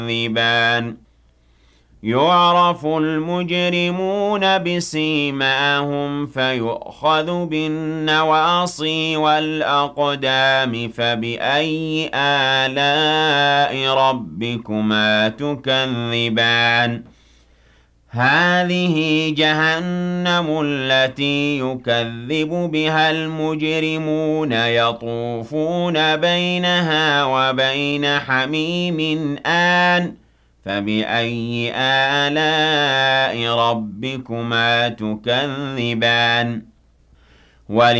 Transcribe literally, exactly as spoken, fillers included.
تكذبان يعرف المجرمون بسيماهم فيؤخذ بالنواصي والأقدام فبأي آلاء ربكما تكذبان هذه جهنم التي يكذب بها المجرمون يطوفون بينها وبين حميم آن فبأي آلاء ربكما تكذبان